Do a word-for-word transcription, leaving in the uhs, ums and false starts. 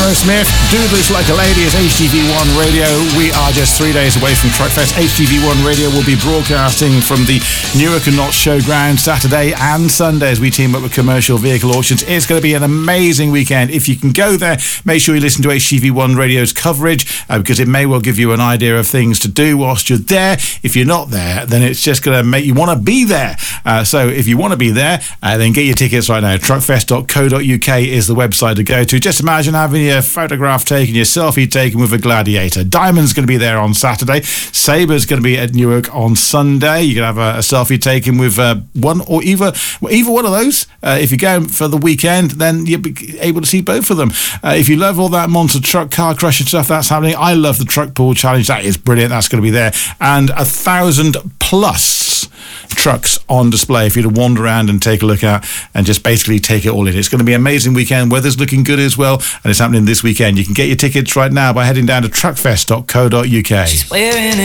Aerosmith, Do This Like a Lady is H T V one Radio. We are just three days away from Truckfest. H T V one Radio will be broadcasting from the Newark and Notts Showground Saturday and Sunday as we team up with Commercial Vehicle Auctions. It's going to be an amazing weekend. If you can go there, make sure you listen to H T V one Radio's coverage uh, because it may well give you an idea of things to do whilst you're there. If you're not there, then it's just going to make you want to be there. Uh, so if you want to be there, uh, then get your tickets right now. truckfest dot co dot uk is the website to go to. Just imagine having your photograph taken, your selfie taken with a Gladiator. Diamond's going to be there on Saturday. Saber's going to be at Newark on Sunday. You can have a, a selfie taken with uh, one or either either one of those. Uh, if you're going for the weekend, then you'll be able to see both of them. Uh, if you love all that monster truck car crushing stuff that's happening, I love the Truck Pool Challenge. That is brilliant. That's going to be there. And a thousand plus trucks on display for you to wander around and take a look at and just basically take it all in. It's going to be an amazing weekend. Weather's looking good as well, and it's happening this weekend. You can get your tickets right now by heading down to truckfest dot co dot uk.